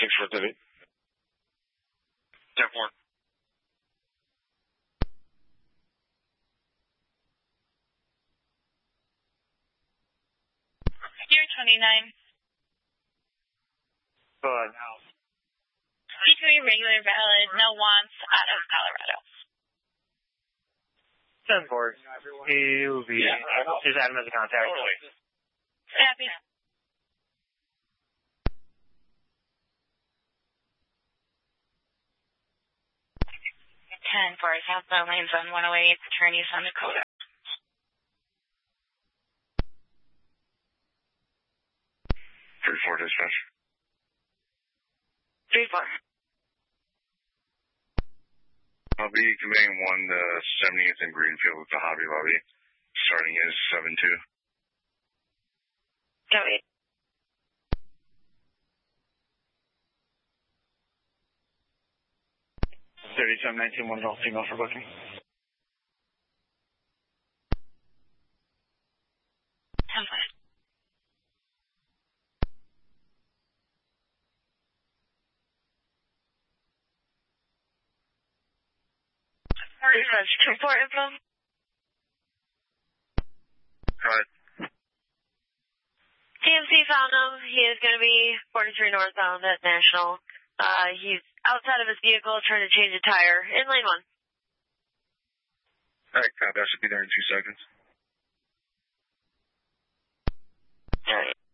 for Divot. 10-4. Year 29. Go ahead. Detroit regular valid, no wants, out of Colorado. 10-4. He will be, just add him as a contact. Totally. Happy. 10 for southbound lanes on 108, attorneys on Dakota. 3-4 dispatch. 3-4. I'll be conveying 1 to 70th and Greenfield with the Hobby Lobby. Starting is 7-2. Copy. 3719, 1 Golf female for booking. 10-4. Refresh 2-4 info. Go ahead. TMC found him. He is going to be 43 northbound at National. He's outside of his vehicle trying to change a tire in lane 1. Alright, copy. I should be there in 2 seconds. Alright.